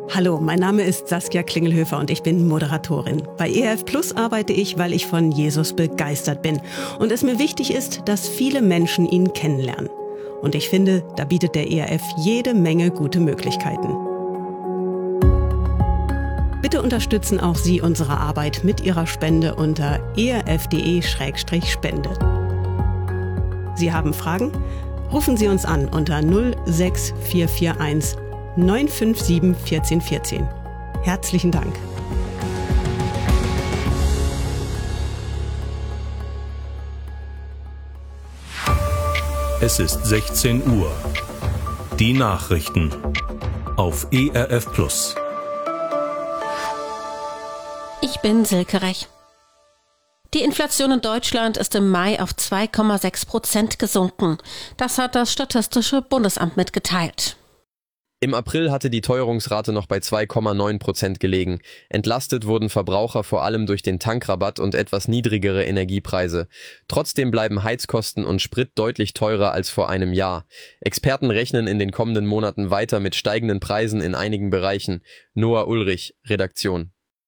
Hallo, mein Name ist Saskia Klingelhöfer und ich bin Moderatorin. Bei ERF Plus arbeite ich, weil ich von Jesus begeistert bin und es mir wichtig ist, dass viele Menschen ihn kennenlernen. Und ich finde, da bietet der ERF jede Menge gute Möglichkeiten. Bitte unterstützen auch Sie unsere Arbeit mit Ihrer Spende unter erf.de/spende. Sie haben Fragen? Rufen Sie uns an unter 06441 957 1414. Herzlichen Dank. Es ist 16 Uhr. Die Nachrichten auf ERF Plus. Ich bin Silke Rech. Die Inflation in Deutschland ist im Mai auf 2,6% gesunken. Das hat das Statistische Bundesamt mitgeteilt. Im April hatte die Teuerungsrate noch bei 2,9% gelegen. Entlastet wurden Verbraucher vor allem durch den Tankrabatt und etwas niedrigere Energiepreise. Trotzdem bleiben Heizkosten und Sprit deutlich teurer als vor einem Jahr. Experten rechnen in den kommenden Monaten weiter mit steigenden Preisen in einigen Bereichen. Noah Ulrich, Redaktion.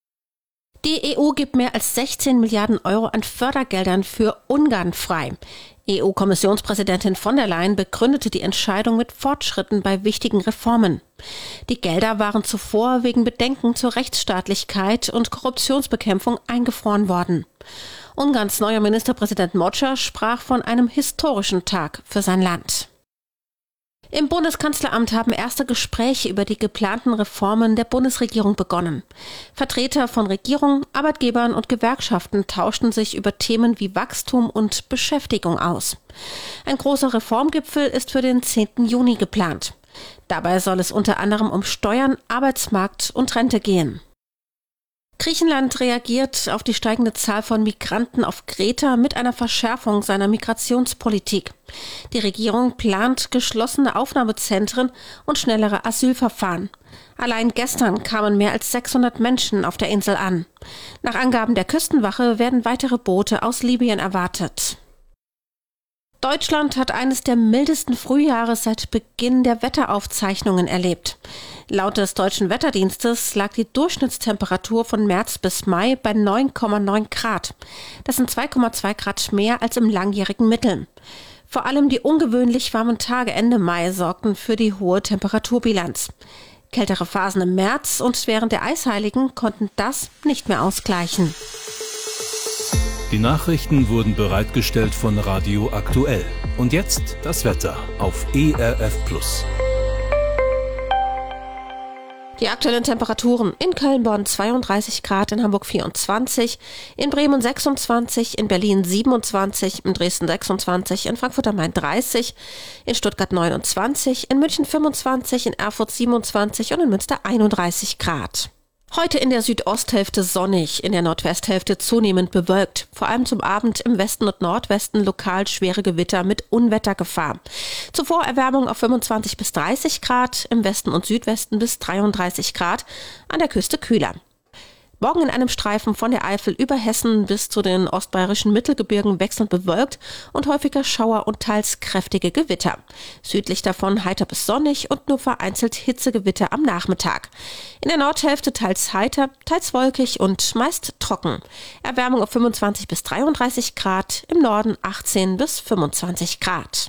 Die EU gibt mehr als 16 Milliarden Euro an Fördergeldern für Ungarn frei. EU-Kommissionspräsidentin von der Leyen begründete die Entscheidung mit Fortschritten bei wichtigen Reformen. Die Gelder waren zuvor wegen Bedenken zur Rechtsstaatlichkeit und Korruptionsbekämpfung eingefroren worden. Ungarns neuer Ministerpräsident Mocsa sprach von einem historischen Tag für sein Land. Im Bundeskanzleramt haben erste Gespräche über die geplanten Reformen der Bundesregierung begonnen. Vertreter von Regierung, Arbeitgebern und Gewerkschaften tauschten sich über Themen wie Wachstum und Beschäftigung aus. Ein großer Reformgipfel ist für den 10. Juni geplant. Dabei soll es unter anderem um Steuern, Arbeitsmarkt und Rente gehen. Griechenland reagiert auf die steigende Zahl von Migranten auf Kreta mit einer Verschärfung seiner Migrationspolitik. Die Regierung plant geschlossene Aufnahmezentren und schnellere Asylverfahren. Allein gestern kamen mehr als 600 Menschen auf der Insel an. Nach Angaben der Küstenwache werden weitere Boote aus Libyen erwartet. Deutschland hat eines der mildesten Frühjahre seit Beginn der Wetteraufzeichnungen erlebt. Laut des Deutschen Wetterdienstes lag die Durchschnittstemperatur von März bis Mai bei 9,9 Grad. Das sind 2,2 Grad mehr als im langjährigen Mittel. Vor allem die ungewöhnlich warmen Tage Ende Mai sorgten für die hohe Temperaturbilanz. Kältere Phasen im März und während der Eisheiligen konnten das nicht mehr ausgleichen. Die Nachrichten wurden bereitgestellt von Radio Aktuell. Und jetzt das Wetter auf ERF Plus. Die aktuellen Temperaturen: in Köln-Bonn 32 Grad, in Hamburg 24, in Bremen 26, in Berlin 27, in Dresden 26, in Frankfurt am Main 30, in Stuttgart 29, in München 25, in Erfurt 27 und in Münster 31 Grad. Heute in der Südosthälfte sonnig, in der Nordwesthälfte zunehmend bewölkt. Vor allem zum Abend im Westen und Nordwesten lokal schwere Gewitter mit Unwettergefahr. Zuvor Erwärmung auf 25 bis 30 Grad, im Westen und Südwesten bis 33 Grad, an der Küste kühler. Morgen in einem Streifen von der Eifel über Hessen bis zu den ostbayerischen Mittelgebirgen wechselnd bewölkt und häufiger Schauer und teils kräftige Gewitter. Südlich davon heiter bis sonnig und nur vereinzelt Hitzegewitter am Nachmittag. In der Nordhälfte teils heiter, teils wolkig und meist trocken. Erwärmung auf 25 bis 33 Grad, im Norden 18 bis 25 Grad.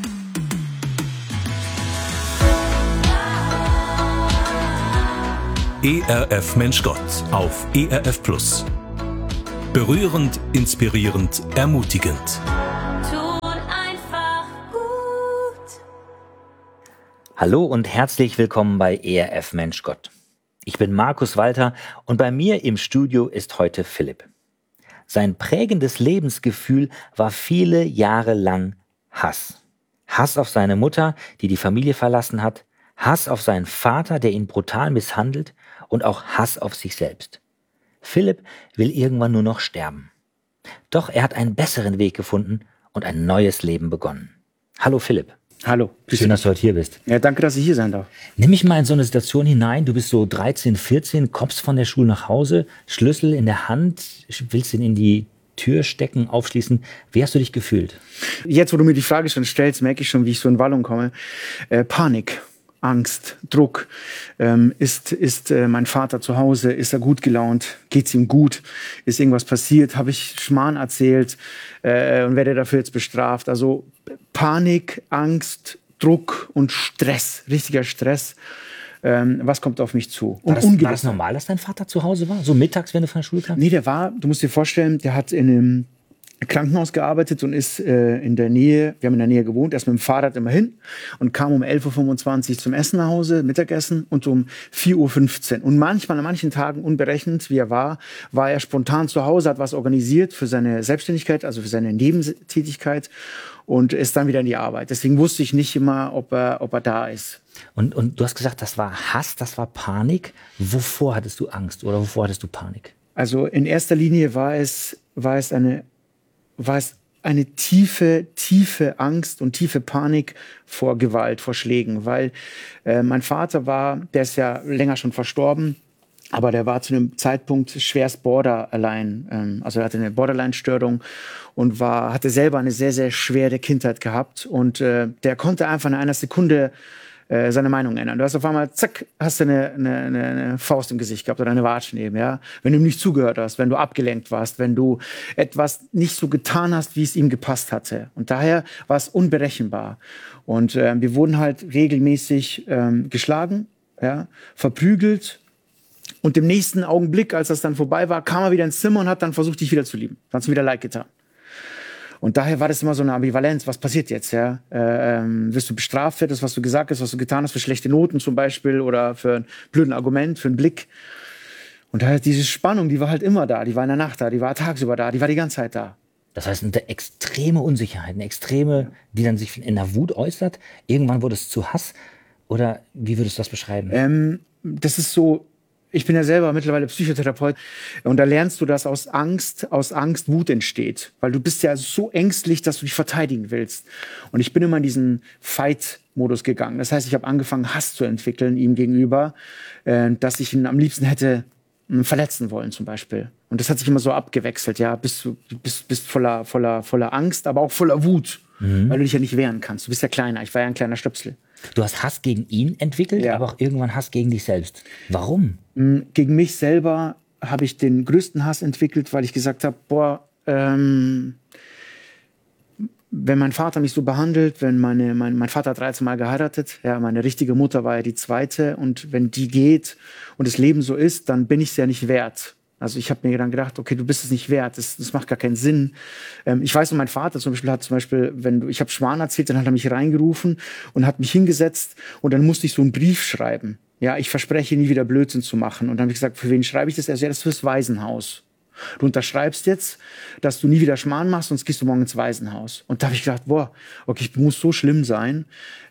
ERF Mensch Gott auf ERF Plus. Berührend, inspirierend, ermutigend. Tut einfach gut. Hallo und herzlich willkommen bei ERF Mensch Gott. Ich bin Markus Walter und bei mir im Studio ist heute Philipp. Sein prägendes Lebensgefühl war viele Jahre lang Hass. Hass auf seine Mutter, die die Familie verlassen hat, Hass auf seinen Vater, der ihn brutal misshandelt, und auch Hass auf sich selbst. Philipp will irgendwann nur noch sterben. Doch er hat einen besseren Weg gefunden und ein neues Leben begonnen. Hallo Philipp. Hallo. Schön, dass du heute hier bist. Ja, danke, dass ich hier sein darf. Nimm mich mal in so eine Situation hinein. Du bist so 13, 14, kommst von der Schule nach Hause, Schlüssel in der Hand, willst ihn in die Tür stecken, aufschließen. Wie hast du dich gefühlt? Jetzt, wo du mir die Frage schon stellst, merke ich schon, wie ich so in Wallung komme. Panik. Angst, Druck. Ist mein Vater zu Hause? Ist er gut gelaunt? Geht's ihm gut? Ist irgendwas passiert? Habe ich Schmarrn erzählt und werde dafür jetzt bestraft? Also Panik, Angst, Druck und Stress, richtiger Stress. Was kommt auf mich zu? War das normal, dass dein Vater zu Hause war? So mittags, wenn du von der Schule kamst? Nee, du musst dir vorstellen, der hat in einem Krankenhaus gearbeitet und ist in der Nähe, wir haben in der Nähe gewohnt, erst mit dem Fahrrad immer hin und kam um 11.25 Uhr zum Essen nach Hause, Mittagessen, und um 4.15 Uhr. Und manchmal, an manchen Tagen, unberechnet, wie er war er spontan zu Hause, hat was organisiert für seine Selbstständigkeit, also für seine Nebentätigkeit, und ist dann wieder in die Arbeit. Deswegen wusste ich nicht immer, ob er da ist. Und du hast gesagt, das war Hass, das war Panik. Wovor hattest du Angst oder wovor hattest du Panik? Also in erster Linie war es eine tiefe Angst und tiefe Panik vor Gewalt, vor Schlägen, weil mein Vater der ist ja länger schon verstorben, aber der war zu einem Zeitpunkt schwerst Borderline, also er hatte eine Borderline-Störung und hatte selber eine sehr, sehr schwere Kindheit gehabt, und der konnte einfach in einer Sekunde seine Meinung ändern. Du hast auf einmal, zack, hast du eine Faust im Gesicht gehabt oder eine Watschen eben, ja. Wenn du ihm nicht zugehört hast, wenn du abgelenkt warst, wenn du etwas nicht so getan hast, wie es ihm gepasst hatte. Und daher war es unberechenbar. Und wir wurden halt regelmäßig geschlagen, ja, verprügelt. Und im nächsten Augenblick, als das dann vorbei war, kam er wieder ins Zimmer und hat dann versucht, dich wieder zu lieben. Hat es wieder leid getan. Und daher war das immer so eine Ambivalenz. Was passiert jetzt? Ja? Wirst du bestraft für das, was du gesagt hast, was du getan hast, für schlechte Noten zum Beispiel oder für ein blöden Argument, für einen Blick? Und daher diese Spannung, die war halt immer da. Die war in der Nacht da, die war tagsüber da, die war die ganze Zeit da. Das heißt, eine extreme Unsicherheit, eine extreme, die dann sich in der Wut äußert. Irgendwann wurde es zu Hass. Oder wie würdest du das beschreiben? Das ist so. Ich bin ja selber mittlerweile Psychotherapeut, und da lernst du, dass aus Angst Wut entsteht. Weil du bist ja so ängstlich, dass du dich verteidigen willst. Und ich bin immer in diesen Fight-Modus gegangen. Das heißt, ich habe angefangen, Hass zu entwickeln ihm gegenüber, dass ich ihn am liebsten hätte verletzen wollen zum Beispiel. Und das hat sich immer so abgewechselt. Ja, du bist voller Angst, aber auch voller Wut, weil du dich ja nicht wehren kannst. Du bist ja kleiner. Ich war ja ein kleiner Stöpsel. Du hast Hass gegen ihn entwickelt, ja, aber auch irgendwann Hass gegen dich selbst. Warum? Gegen mich selber habe ich den größten Hass entwickelt, weil ich gesagt habe, wenn mein Vater mich so behandelt, wenn mein Vater hat 13 Mal geheiratet, ja, meine richtige Mutter war ja die zweite, und wenn die geht und das Leben so ist, dann bin ich es ja nicht wert. Also ich habe mir dann gedacht, okay, du bist es nicht wert, das macht gar keinen Sinn. Ich weiß, mein Vater zum Beispiel ich habe Schmarrn erzählt, dann hat er mich reingerufen und hat mich hingesetzt, und dann musste ich so einen Brief schreiben. Ja, ich verspreche nie wieder Blödsinn zu machen. Und dann habe ich gesagt, für wen schreibe ich das? Er sagt, ja, das ist fürs Waisenhaus. Du unterschreibst jetzt, dass du nie wieder Schmarrn machst, sonst gehst du morgen ins Waisenhaus. Und da habe ich gedacht, okay, ich muss so schlimm sein.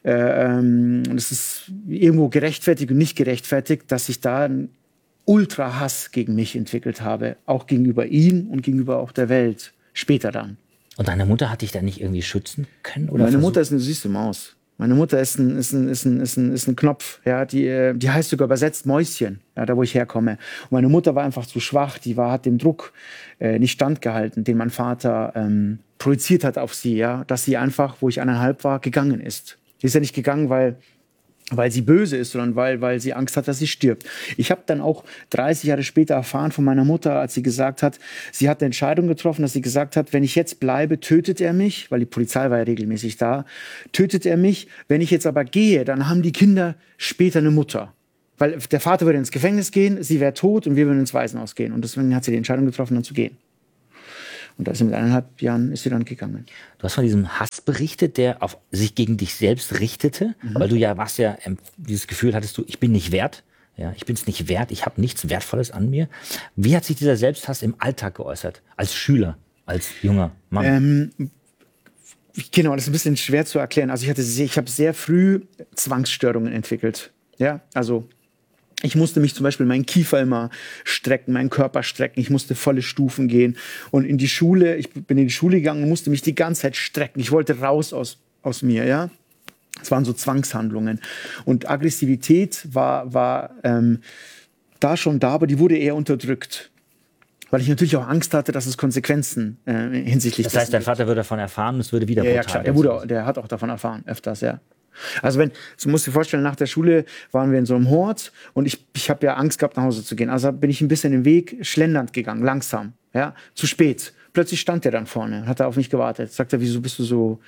Das ist irgendwo gerechtfertigt und nicht gerechtfertigt, dass ich da einen Ultra-Hass gegen mich entwickelt habe. Auch gegenüber ihm und gegenüber auch der Welt. Später dann. Und deine Mutter hat dich da nicht irgendwie schützen können? Oder Meine Mutter ist eine süße Maus. Meine Mutter ist ein Knopf, ja, die heißt sogar übersetzt Mäuschen, ja, da wo ich herkomme. Und meine Mutter war einfach zu schwach, hat dem Druck nicht standgehalten, den mein Vater projiziert hat auf sie, ja, dass sie einfach, wo ich 1,5 war, gegangen ist. Sie ist ja nicht gegangen, weil sie böse ist, sondern weil sie Angst hat, dass sie stirbt. Ich habe dann auch 30 Jahre später erfahren von meiner Mutter, als sie gesagt hat, sie hat eine Entscheidung getroffen, dass sie gesagt hat, wenn ich jetzt bleibe, tötet er mich, weil die Polizei war ja regelmäßig da, tötet er mich. Wenn ich jetzt aber gehe, dann haben die Kinder später eine Mutter. Weil der Vater würde ins Gefängnis gehen, sie wäre tot und wir würden ins Waisenhaus gehen. Und deswegen hat sie die Entscheidung getroffen, dann zu gehen. Und da ist sie mit 1,5 Jahren ist sie dann gegangen. Du hast von diesem Hass berichtet, der auf sich gegen dich selbst richtete, weil du ja dieses Gefühl hattest, ich bin nicht wert, ja, ich bin es nicht wert, ich habe nichts Wertvolles an mir. Wie hat sich dieser Selbsthass im Alltag geäußert? Als Schüler, als junger Mann? Genau, das ist ein bisschen schwer zu erklären. Also ich habe sehr früh Zwangsstörungen entwickelt. Ja, also ich musste mich zum Beispiel meinen Kiefer immer strecken, meinen Körper strecken. Ich musste volle Stufen gehen. Und ich bin in die Schule gegangen und musste mich die ganze Zeit strecken. Ich wollte raus aus mir, ja. Es waren so Zwangshandlungen. Und Aggressivität war da schon da, aber die wurde eher unterdrückt. Weil ich natürlich auch Angst hatte, dass es Konsequenzen hinsichtlich Das heißt, dein Vater würde davon erfahren und es würde wieder brutal. Ja, klar. Der hat auch davon erfahren, öfters, ja. Also du musst dir vorstellen, nach der Schule waren wir in so einem Hort und ich habe ja Angst gehabt, nach Hause zu gehen. Also bin ich ein bisschen den Weg schlendernd gegangen, langsam, ja, zu spät. Plötzlich stand er dann vorne, hat er auf mich gewartet. Sagt er, wieso bist du so,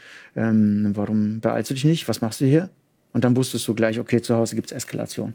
warum beeilst du dich nicht? Was machst du hier? Und dann wusstest du gleich, okay, zu Hause gibt's Eskalation.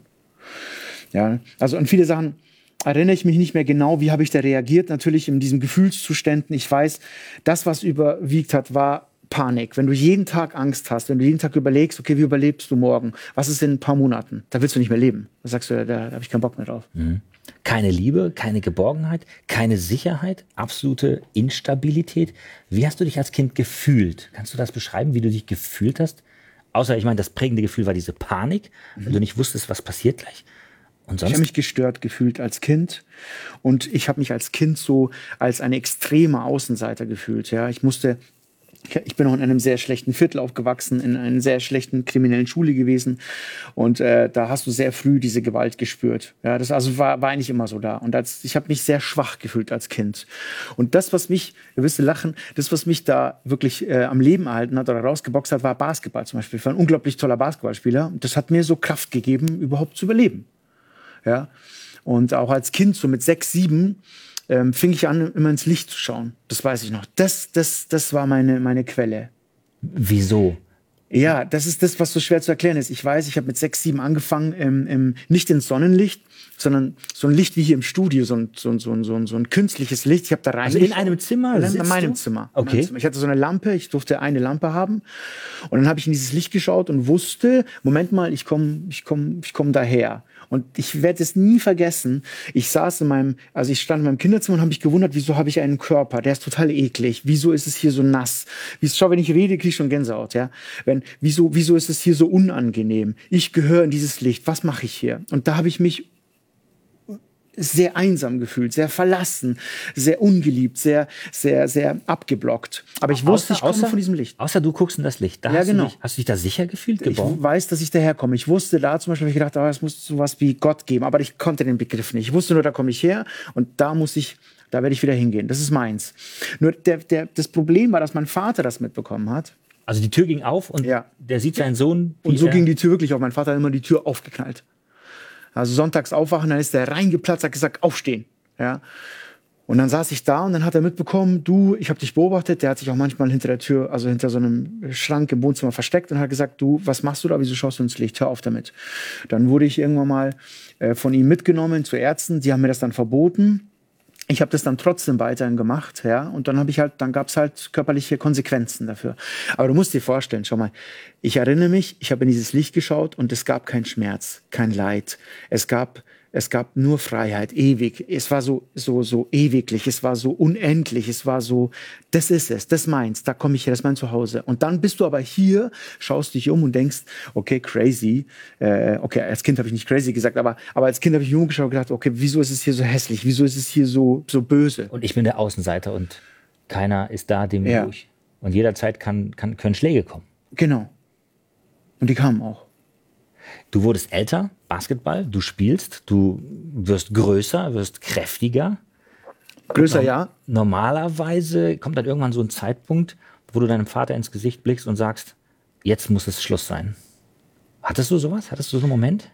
Ja, also an viele Sachen erinnere ich mich nicht mehr genau, wie habe ich da reagiert. Natürlich in diesen Gefühlszuständen. Ich weiß, das, was überwiegt hat, war Panik. Wenn du jeden Tag Angst hast, wenn du jeden Tag überlegst, okay, wie überlebst du morgen? Was ist in ein paar Monaten? Da willst du nicht mehr leben. Da sagst du, da habe ich keinen Bock mehr drauf. Mhm. Keine Liebe, keine Geborgenheit, keine Sicherheit, absolute Instabilität. Wie hast du dich als Kind gefühlt? Kannst du das beschreiben, wie du dich gefühlt hast? Außer, ich meine, das prägende Gefühl war diese Panik, weil du nicht wusstest, was passiert gleich. Und sonst? Ich habe mich gestört gefühlt als Kind und ich habe mich als Kind so als ein extremer Außenseiter gefühlt. Ja, ich bin auch in einem sehr schlechten Viertel aufgewachsen, in einer sehr schlechten kriminellen Schule gewesen und da hast du sehr früh diese Gewalt gespürt. Ja, das also war eigentlich immer so da und ich habe mich sehr schwach gefühlt als Kind. Und das, was mich, ihr wisst lachen, das, was mich da wirklich am Leben erhalten hat oder rausgeboxt hat, war Basketball zum Beispiel. Ich war ein unglaublich toller Basketballspieler und das hat mir so Kraft gegeben, überhaupt zu überleben. Ja, und auch als Kind, so mit 6, 7, fing ich an, immer ins Licht zu schauen. Das weiß ich noch. Das war meine Quelle. Wieso? Ja, das ist das, was so schwer zu erklären ist. Ich weiß, ich habe mit 6, 7 angefangen, nicht ins Sonnenlicht, sondern so ein Licht wie hier im Studio, so ein künstliches Licht. Ich habe da rein. Also in einem Zimmer? In meinem Zimmer. Okay. Ich hatte so eine Lampe, ich durfte eine Lampe haben. Und dann habe ich in dieses Licht geschaut und wusste, Moment mal, ich komm daher. Und ich werde es nie vergessen. Ich stand in meinem Kinderzimmer und habe mich gewundert, wieso habe ich einen Körper? Der ist total eklig. Wieso ist es hier so nass? Schau, wenn ich rede, kriege ich schon Gänsehaut, ja? Wieso ist es hier so unangenehm? Ich gehöre in dieses Licht. Was mache ich hier? Und da habe ich mich sehr einsam gefühlt, sehr verlassen, sehr ungeliebt, sehr, sehr, sehr abgeblockt. Aber ich wusste, ich komme von diesem Licht. Außer du guckst in das Licht. Da hast du dich da sicher gefühlt, geborgen? Ich weiß, dass ich daherkomme. Ich wusste da zum Beispiel, habe ich gedacht, es muss sowas wie Gott geben. Aber ich konnte den Begriff nicht. Ich wusste nur, da komme ich her und da werde ich wieder hingehen. Das ist meins. Nur das Problem war, dass mein Vater das mitbekommen hat. Also die Tür ging auf und der sieht seinen Sohn. Und so ging die Tür wirklich auf. Mein Vater hat immer die Tür aufgeknallt. Also sonntags aufwachen, dann ist der reingeplatzt, hat gesagt, aufstehen. Ja. Und dann saß ich da und dann hat er mitbekommen, ich habe dich beobachtet, der hat sich auch manchmal hinter der Tür, also hinter so einem Schrank im Wohnzimmer versteckt und hat gesagt, was machst du da, wieso schaust du ins Licht, hör auf damit. Dann wurde ich irgendwann mal von ihm mitgenommen zu Ärzten, die haben mir das dann verboten. Ich habe das dann trotzdem weiterhin gemacht, ja, und dann gab es halt körperliche Konsequenzen dafür. Aber du musst dir vorstellen, schau mal, ich erinnere mich, ich habe in dieses Licht geschaut und es gab keinen Schmerz, kein Leid. Es gab nur Freiheit, ewig. Es war so ewiglich, es war so unendlich, es war so, das ist es, das meins, da komme ich her, das ist mein Zuhause. Und dann bist du aber hier, schaust dich um und denkst, okay, crazy. Okay, als Kind habe ich nicht crazy gesagt, aber als Kind habe ich mich umgeschaut und gedacht, okay, wieso ist es hier so hässlich, wieso ist es hier so böse? Und ich bin der Außenseiter und keiner ist da, dem durch. Und jederzeit können Schläge kommen. Genau. Und die kamen auch. Du wurdest älter, Basketball, du spielst, du wirst größer, wirst kräftiger. Größer, ja. Normalerweise kommt dann irgendwann so ein Zeitpunkt, wo du deinem Vater ins Gesicht blickst und sagst, jetzt muss es Schluss sein. Hattest du sowas? Hattest du so einen Moment?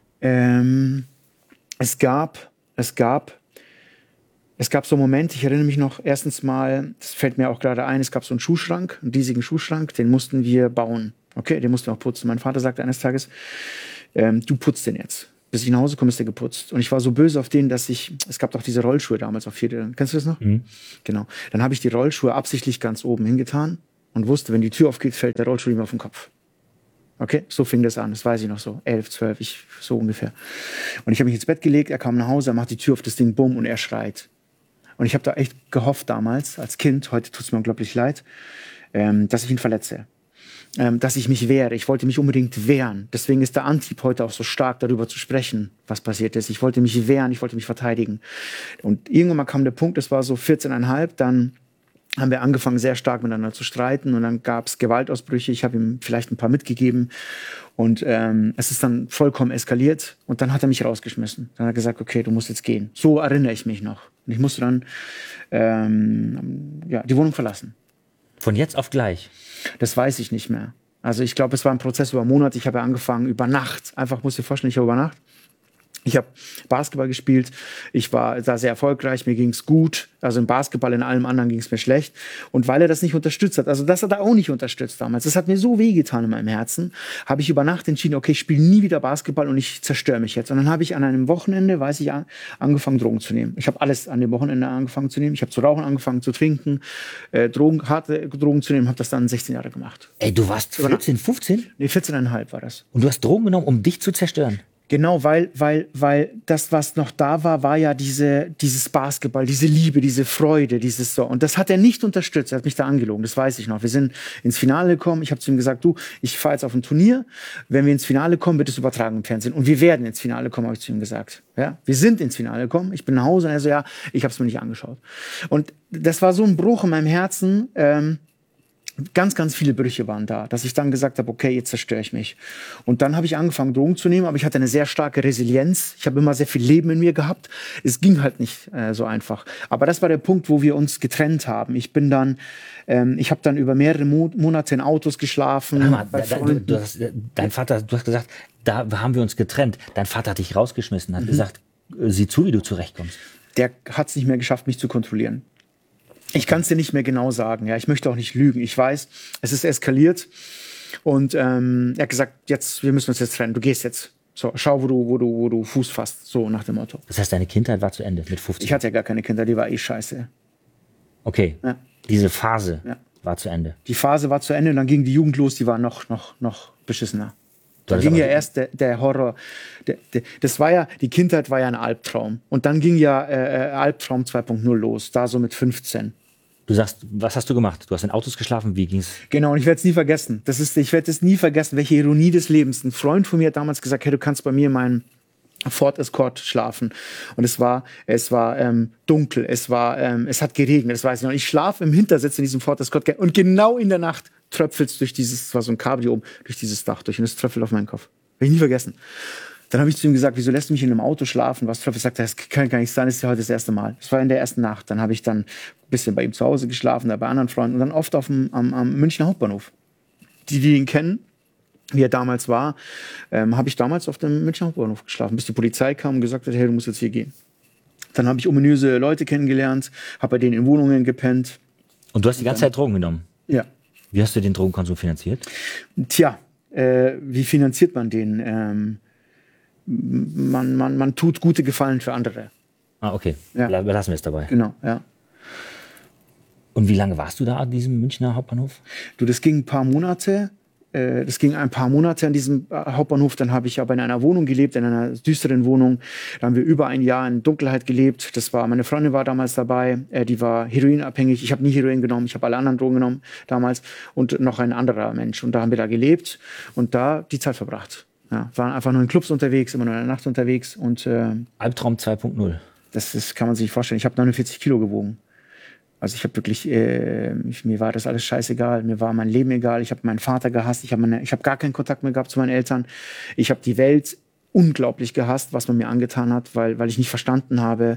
Es gab so einen Moment, ich erinnere mich noch, erstens mal, das fällt mir auch gerade ein, es gab so einen Schuhschrank, einen riesigen Schuhschrank, den mussten wir bauen. Okay, den mussten wir auch putzen. Mein Vater sagte eines Tages, du putzt den jetzt. Bis ich nach Hause komme, ist der geputzt. Und ich war so böse auf den, es gab doch diese Rollschuhe damals auf 4. Kennst du das noch? Mhm. Genau. Dann habe ich die Rollschuhe absichtlich ganz oben hingetan und wusste, wenn die Tür aufgeht, fällt der Rollschuh ihm auf den Kopf. Okay, so fing das an. Das weiß ich noch so. 11, 12, so ungefähr. Und ich habe mich ins Bett gelegt, er kam nach Hause, er macht die Tür auf das Ding, bumm, und er schreit. Und ich habe da echt gehofft damals, als Kind, heute tut es mir unglaublich leid, dass ich ihn verletze. Dass ich mich wehre. Ich wollte mich unbedingt wehren. Deswegen ist der Antrieb heute auch so stark, darüber zu sprechen, was passiert ist. Ich wollte mich wehren, ich wollte mich verteidigen. Und irgendwann mal kam der Punkt, es war so 14,5, dann haben wir angefangen, sehr stark miteinander zu streiten und dann gab es Gewaltausbrüche. Ich habe ihm vielleicht ein paar mitgegeben und es ist dann vollkommen eskaliert und dann hat er mich rausgeschmissen. Dann hat er gesagt, okay, du musst jetzt gehen. So erinnere ich mich noch. Und ich musste dann die Wohnung verlassen. Von jetzt auf gleich? Das weiß ich nicht mehr. Also ich glaube, es war ein Prozess über Monate. Ich habe ja angefangen über Nacht. Einfach, musst dir vorstellen, ich habe über Nacht. Ich habe Basketball gespielt, ich war da sehr erfolgreich, mir ging's gut, also im Basketball, in allem anderen ging's mir schlecht. Und weil er das nicht unterstützt hat, also das hat er auch nicht unterstützt damals, das hat mir so wehgetan in meinem Herzen, habe ich über Nacht entschieden, okay, ich spiele nie wieder Basketball und ich zerstöre mich jetzt. Und dann habe ich an einem Wochenende, angefangen, Drogen zu nehmen. Ich habe alles an dem Wochenende angefangen zu nehmen. Ich habe zu rauchen angefangen, zu trinken, harte Drogen zu nehmen, habe das dann 16 Jahre gemacht. Ey, du warst 14, 15? Nee, 14,5 war das. Und du hast Drogen genommen, um dich zu zerstören? Genau, weil das, was noch da war, war ja dieses Basketball, diese Liebe, diese Freude, dieses so. Und das hat er nicht unterstützt. Er hat mich da angelogen, das weiß ich noch. Wir sind ins Finale gekommen. Ich habe zu ihm gesagt, du, ich fahre jetzt auf ein Turnier. Wenn wir ins Finale kommen, wird es übertragen im Fernsehen. Und wir werden ins Finale kommen, habe ich zu ihm gesagt. Ja, wir sind ins Finale gekommen. Ich bin nach Hause und er so, ja, ich habe es mir nicht angeschaut. Und das war so ein Bruch in meinem Herzen. Ganz, ganz viele Brüche waren da, dass ich dann gesagt habe, okay, jetzt zerstöre ich mich. Und dann habe ich angefangen, Drogen zu nehmen, aber ich hatte eine sehr starke Resilienz. Ich habe immer sehr viel Leben in mir gehabt. Es ging halt nicht so einfach. Aber das war der Punkt, wo wir uns getrennt haben. Ich habe dann über mehrere Monate in Autos geschlafen. Dein Vater, du hast gesagt, da haben wir uns getrennt. Dein Vater hat dich rausgeschmissen, hat gesagt, sieh zu, wie du zurechtkommst. Der hat es nicht mehr geschafft, mich zu kontrollieren. Ich kann es dir nicht mehr genau sagen. Ja, ich möchte auch nicht lügen. Ich weiß, es ist eskaliert. Und er hat gesagt, wir müssen uns jetzt trennen. Du gehst jetzt. So, schau, wo du Fuß fasst. So nach dem Motto. Das heißt, deine Kindheit war zu Ende mit 15? Ich hatte ja gar keine Kinder, die war eh scheiße. Okay, ja. Diese Phase war zu Ende. Die Phase war zu Ende und dann ging die Jugend los, die war noch beschissener. Da ging ja erst der Horror. Die Kindheit war ja ein Albtraum. Und dann ging ja Albtraum 2.0 los, da so mit 15. Du sagst, was hast du gemacht? Du hast in Autos geschlafen, wie ging's? Genau, und ich werde es nie vergessen. Ich werde es nie vergessen, welche Ironie des Lebens. Ein Freund von mir hat damals gesagt, hey, du kannst bei mir in meinem Ford Escort schlafen. Und es war dunkel, es hat geregnet, das weiß ich noch. Ich schlafe im Hintersitz in diesem Ford Escort und genau in der Nacht tröpfelt's es war so ein Cabrio durch dieses Dach durch und es tröpfelt auf meinen Kopf. Will ich nie vergessen. Dann habe ich zu ihm gesagt, wieso lässt du mich in einem Auto schlafen? Was tröpfelt? Sagt er, das kann gar nicht sein, das ist ja heute das erste Mal. Das war in der ersten Nacht. Dann habe ich dann ein bisschen bei ihm zu Hause geschlafen, da bei anderen Freunden und dann oft am Münchner Hauptbahnhof. Die ihn kennen, wie er damals war, habe ich damals auf dem Münchner Hauptbahnhof geschlafen, bis die Polizei kam und gesagt hat, hey, du musst jetzt hier gehen. Dann habe ich ominöse Leute kennengelernt, habe bei denen in Wohnungen gepennt. Und du hast die ganze Zeit Drogen genommen? Ja. Wie hast du den Drogenkonsum finanziert? Tja, wie finanziert man den? Man tut gute Gefallen für andere. Ah, okay. Ja. Belassen wir es dabei. Genau, ja. Und wie lange warst du da an diesem Münchner Hauptbahnhof? Du, das ging ein paar Monate. An diesem Hauptbahnhof. Dann habe ich aber in einer Wohnung gelebt, in einer düsteren Wohnung. Da haben wir über ein Jahr in Dunkelheit gelebt. Meine Freundin war damals dabei. Die war heroinabhängig. Ich habe nie Heroin genommen. Ich habe alle anderen Drogen genommen damals. Und noch ein anderer Mensch. Und da haben wir da gelebt und da die Zeit verbracht. Ja, waren einfach nur in Clubs unterwegs, immer nur in der Nacht unterwegs. Und Albtraum 2.0. Das kann man sich nicht vorstellen. Ich habe 49 Kilo gewogen. Also ich habe wirklich, mir war das alles scheißegal, mir war mein Leben egal, ich habe meinen Vater gehasst, ich habe gar keinen Kontakt mehr gehabt zu meinen Eltern. Ich habe die Welt unglaublich gehasst, was man mir angetan hat, weil ich nicht verstanden habe,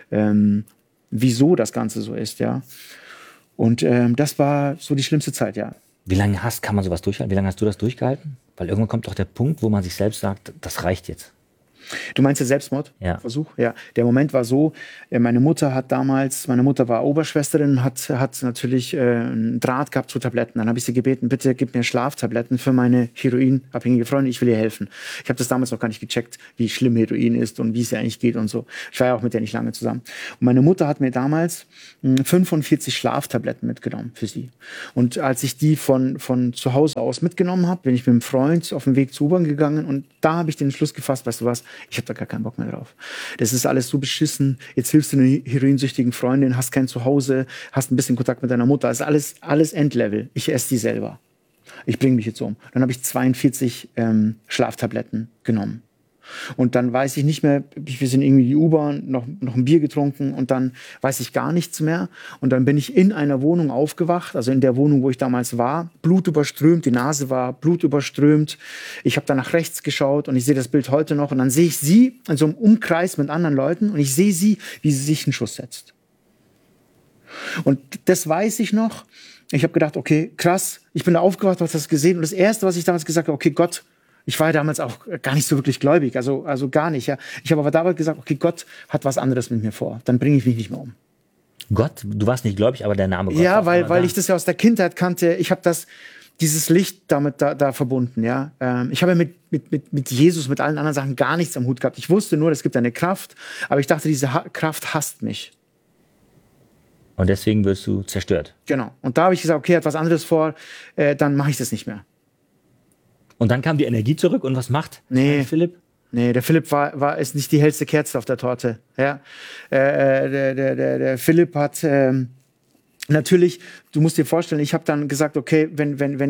wieso das Ganze so ist, ja. Und das war so die schlimmste Zeit, ja. Wie lange kann man sowas durchhalten? Wie lange hast du das durchgehalten? Weil irgendwann kommt doch der Punkt, wo man sich selbst sagt, das reicht jetzt. Du meinst den Selbstmordversuch? Ja. Der Moment war so, meine Mutter war Oberschwesterin, hat natürlich einen Draht gehabt zu Tabletten. Dann habe ich sie gebeten, bitte gib mir Schlaftabletten für meine heroinabhängige Freundin, ich will ihr helfen. Ich habe das damals noch gar nicht gecheckt, wie schlimm Heroin ist und wie es ihr eigentlich geht und so. Ich war ja auch mit der nicht lange zusammen. Und meine Mutter hat mir damals 45 Schlaftabletten mitgenommen für sie. Und als ich die von zu Hause aus mitgenommen habe, bin ich mit einem Freund auf den Weg zur U-Bahn gegangen und da habe ich den Entschluss gefasst, weißt du was, ich habe da gar keinen Bock mehr drauf. Das ist alles so beschissen. Jetzt hilfst du einer heroinsüchtigen Freundin, hast kein Zuhause, hast ein bisschen Kontakt mit deiner Mutter. Das ist alles Endlevel. Ich esse die selber. Ich bringe mich jetzt um. Dann habe ich 42 Schlaftabletten genommen. Und dann weiß ich nicht mehr, wir sind irgendwie in die U-Bahn, noch ein Bier getrunken und dann weiß ich gar nichts mehr. Und dann bin ich in einer Wohnung aufgewacht, also in der Wohnung, wo ich damals war, blutüberströmt, die Nase war blutüberströmt. Ich habe dann nach rechts geschaut und ich sehe das Bild heute noch und dann sehe ich sie in so einem Umkreis mit anderen Leuten und ich sehe sie, wie sie sich einen Schuss setzt. Und das weiß ich noch. Ich habe gedacht, okay, krass, ich bin da aufgewacht, habe das gesehen. Und das Erste, was ich damals gesagt habe, okay, Gott, ich war ja damals auch gar nicht so wirklich gläubig, also gar nicht. Ja. Ich habe aber damals gesagt, okay, Gott hat was anderes mit mir vor. Dann bringe ich mich nicht mehr um. Gott, du warst nicht gläubig, aber der Name Gott. Ja, weil ich das ja aus der Kindheit kannte. Ich habe dieses Licht damit da verbunden. Ja. Ich habe ja mit Jesus, mit allen anderen Sachen gar nichts am Hut gehabt. Ich wusste nur, es gibt eine Kraft, aber ich dachte, diese Kraft hasst mich. Und deswegen wirst du zerstört. Genau. Und da habe ich gesagt, okay, hat was anderes vor, dann mache ich das nicht mehr. Und dann kam die Energie zurück und was macht Philipp? Nee, der Philipp ist nicht die hellste Kerze auf der Torte. Ja? Der Philipp hat natürlich, du musst dir vorstellen, ich habe dann gesagt, okay, wenn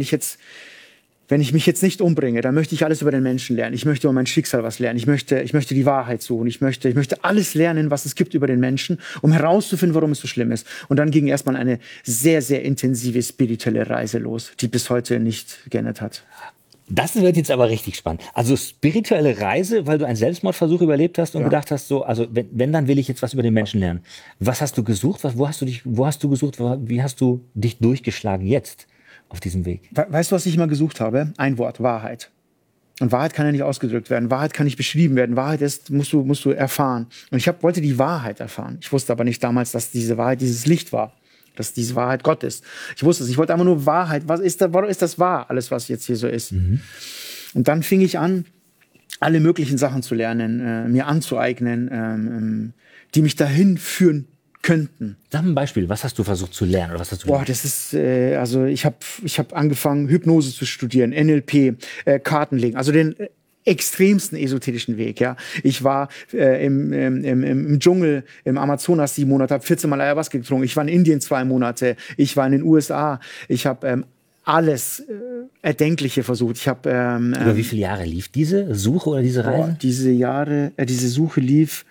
ich mich jetzt nicht umbringe, dann möchte ich alles über den Menschen lernen. Ich möchte über mein Schicksal was lernen. Ich möchte die Wahrheit suchen. Ich möchte alles lernen, was es gibt über den Menschen, um herauszufinden, warum es so schlimm ist. Und dann ging erstmal eine sehr, sehr intensive spirituelle Reise los, die bis heute nicht geendet hat. Das wird jetzt aber richtig spannend. Also spirituelle Reise, weil du einen Selbstmordversuch überlebt hast und gedacht hast, so, also wenn, dann will ich jetzt was über den Menschen lernen. Was hast du gesucht? Wo hast du gesucht? Wie hast du dich durchgeschlagen jetzt auf diesem Weg? Weißt du, was ich immer gesucht habe? Ein Wort, Wahrheit. Und Wahrheit kann ja nicht ausgedrückt werden. Wahrheit kann nicht beschrieben werden. Wahrheit musst du erfahren. Und ich wollte die Wahrheit erfahren. Ich wusste aber nicht damals, dass diese Wahrheit dieses Licht war. Dass diese Wahrheit Gott ist. Ich wusste es. Ich wollte einfach nur Wahrheit. Warum ist das wahr? Alles, was jetzt hier so ist. Mhm. Und dann fing ich an, alle möglichen Sachen zu lernen, mir anzueignen, die mich dahin führen könnten. Sag ein Beispiel. Was hast du versucht zu lernen? Oder was hast du gelernt? Das ist, ich hab angefangen, Hypnose zu studieren, NLP, Kartenlegen. Also den extremsten esoterischen Weg, ja. Ich war im Dschungel, im Amazonas 7 Monate, habe 14 Mal Ayahuasca getrunken. Ich war in Indien 2 Monate. Ich war in den USA. Ich habe alles Erdenkliche versucht. Ich habe über wie viele Jahre lief diese Suche oder diese Reise? Diese Suche lief,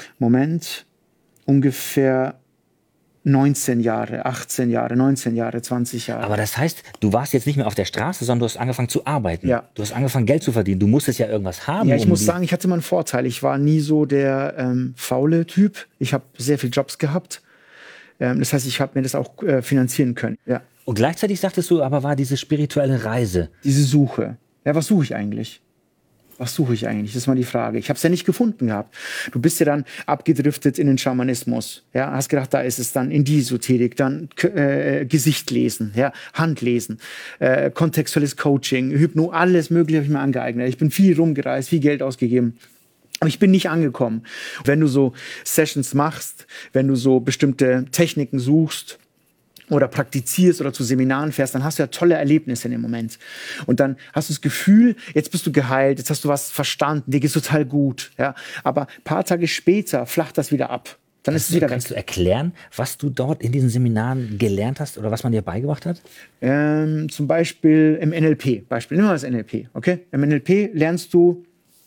ungefähr 19 Jahre, 18 Jahre, 19 Jahre, 20 Jahre. Aber das heißt, du warst jetzt nicht mehr auf der Straße, sondern du hast angefangen zu arbeiten. Ja. Du hast angefangen, Geld zu verdienen. Du musstest ja irgendwas haben. Ja, ich muss sagen, ich hatte mal einen Vorteil. Ich war nie so der faule Typ. Ich habe sehr viele Jobs gehabt. Das heißt, ich habe mir das auch finanzieren können. Ja. Und gleichzeitig sagtest du, aber war diese spirituelle Reise. Diese Suche. Ja, was suche ich eigentlich? Was suche ich eigentlich? Das ist mal die Frage. Ich habe es ja nicht gefunden gehabt. Du bist ja dann abgedriftet in den Schamanismus. Ja, hast gedacht, da ist es dann in die Esoterik, dann Gesicht lesen, ja, Hand lesen, kontextuelles Coaching, Hypno, alles Mögliche habe ich mir angeeignet. Ich bin viel rumgereist, viel Geld ausgegeben. Aber ich bin nicht angekommen. Wenn du so Sessions machst, wenn du so bestimmte Techniken suchst, oder praktizierst oder zu Seminaren fährst, dann hast du ja tolle Erlebnisse in dem Moment. Und dann hast du das Gefühl, jetzt bist du geheilt, jetzt hast du was verstanden, dir geht's total gut. Ja? Aber ein paar Tage später flacht das wieder ab. Dann ist es wieder weg. Kannst du erklären, was du dort in diesen Seminaren gelernt hast oder was man dir beigebracht hat? Zum Beispiel im NLP. Nimm mal das NLP. Okay? Im NLP lernst du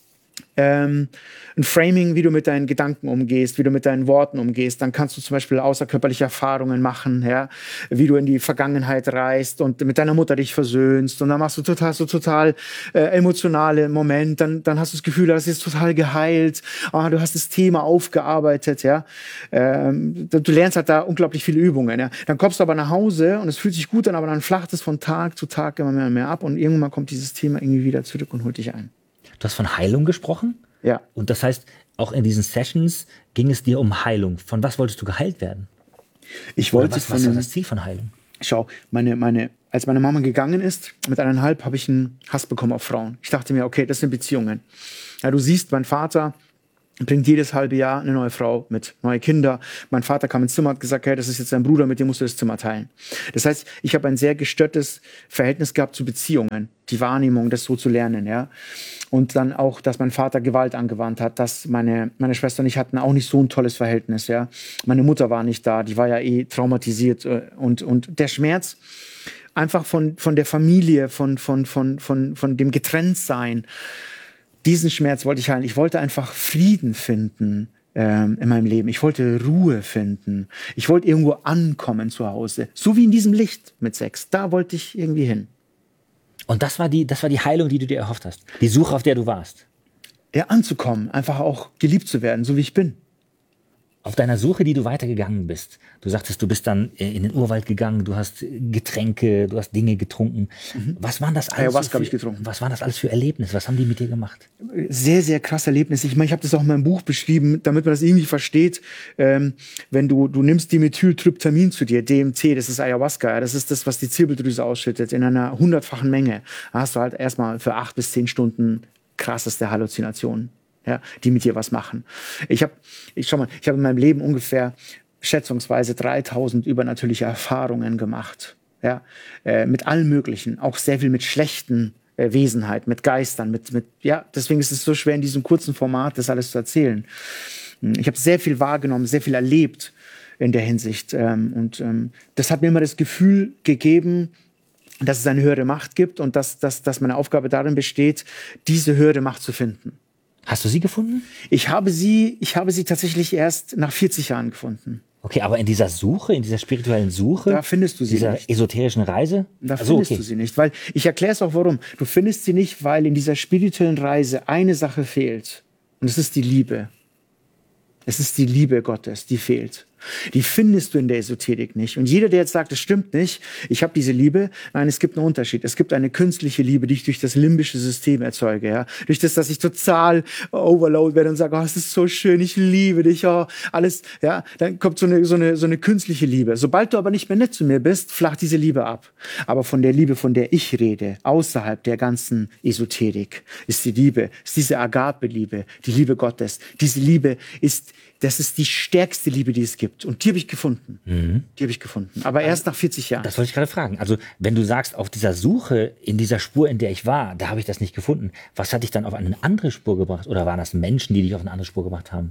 ein Framing, wie du mit deinen Gedanken umgehst, wie du mit deinen Worten umgehst. Dann kannst du zum Beispiel außerkörperliche Erfahrungen machen, ja? Wie du in die Vergangenheit reist und mit deiner Mutter dich versöhnst. Und dann machst du total emotionale Momente. Dann hast du das Gefühl, das ist total geheilt. Du hast das Thema aufgearbeitet. Ja? Du lernst halt da unglaublich viele Übungen. Ja? Dann kommst du aber nach Hause und es fühlt sich gut an, aber dann flacht es von Tag zu Tag immer mehr und mehr ab. Und irgendwann kommt dieses Thema irgendwie wieder zurück und holt dich ein. Du hast von Heilung gesprochen? Ja. Und das heißt, auch in diesen Sessions ging es dir um Heilung. Von was wolltest du geheilt werden? Was war das Ziel von Heilung? Schau, als meine Mama gegangen ist, mit 1,5 habe ich einen Hass bekommen auf Frauen. Ich dachte mir, okay, das sind Beziehungen. Ja, du siehst, mein Vater bringt jedes halbe Jahr eine neue Frau mit, neue Kinder. Mein Vater kam ins Zimmer und hat gesagt, hey, das ist jetzt dein Bruder, mit dem musst du das Zimmer teilen. Das heißt, ich habe ein sehr gestörtes Verhältnis gehabt zu Beziehungen, die Wahrnehmung, das so zu lernen, ja. Und dann auch, dass mein Vater Gewalt angewandt hat, dass meine Schwester und ich hatten auch nicht so ein tolles Verhältnis, ja. Meine Mutter war nicht da, die war ja traumatisiert und der Schmerz einfach von der Familie, von dem Getrenntsein, diesen Schmerz wollte ich heilen. Ich wollte einfach Frieden finden in meinem Leben. Ich wollte Ruhe finden. Ich wollte irgendwo ankommen zu Hause. So wie in diesem Licht mit 6. Da wollte ich irgendwie hin. Und das war die Heilung, die du dir erhofft hast. Die Suche, auf der du warst. Ja, anzukommen. Einfach auch geliebt zu werden, so wie ich bin. Auf deiner Suche, die du weitergegangen bist, du sagtest, du bist dann in den Urwald gegangen, du hast Getränke, du hast Dinge getrunken. Was waren das alles? Ayahuasca habe ich getrunken. Was waren das alles für Erlebnisse? Was haben die mit dir gemacht? Sehr, sehr krass Erlebnis. Ich meine, ich habe das auch in meinem Buch beschrieben, damit man das irgendwie versteht. Wenn du nimmst Dimethyltryptamin zu dir, DMT, das ist Ayahuasca, das ist das, was die Zirbeldrüse ausschüttet, in einer 100-fachen Menge. Da hast du halt erstmal für 8 bis 10 Stunden krasseste Halluzinationen, ja, die mit dir was machen. Ich habe in meinem Leben ungefähr schätzungsweise 3000 übernatürliche Erfahrungen gemacht, ja, mit allem Möglichen, auch sehr viel mit schlechten Wesenheit, mit Geistern, ja, deswegen ist es so schwer in diesem kurzen Format das alles zu erzählen. Ich habe sehr viel wahrgenommen, sehr viel erlebt in der Hinsicht, und das hat mir immer das Gefühl gegeben, dass es eine höhere Macht gibt und dass meine Aufgabe darin besteht, diese höhere Macht zu finden. Hast du sie gefunden? Ich habe sie tatsächlich erst nach 40 Jahren gefunden. Okay, aber in dieser Suche, in dieser spirituellen Suche, da findest du sie dieser nicht. Esoterischen Reise? Da findest du sie nicht, weil ich erkläre es auch warum. Du findest sie nicht, weil in dieser spirituellen Reise eine Sache fehlt. Und es ist die Liebe. Es ist die Liebe Gottes, die fehlt. Die findest du in der Esoterik nicht. Und jeder, der jetzt sagt, das stimmt nicht, ich habe diese Liebe, nein, es gibt einen Unterschied. Es gibt eine künstliche Liebe, die ich durch das limbische System erzeuge. Ja? Durch das, dass ich total overload werde und sage, oh, es ist so schön, ich liebe dich, oh, alles. Ja? Dann kommt so eine künstliche Liebe. Sobald du aber nicht mehr nett zu mir bist, flacht diese Liebe ab. Aber von der Liebe, von der ich rede, außerhalb der ganzen Esoterik, ist die Liebe, ist diese Agape-Liebe, die Liebe Gottes. Diese Liebe das ist die stärkste Liebe, die es gibt. Und die habe ich gefunden. Die habe ich gefunden. Aber erst nach 40 Jahren. Das wollte ich gerade fragen. Also, wenn du sagst, auf dieser Suche, in dieser Spur, in der ich war, da habe ich das nicht gefunden. Was hat dich dann auf eine andere Spur gebracht? Oder waren das Menschen, die dich auf eine andere Spur gebracht haben?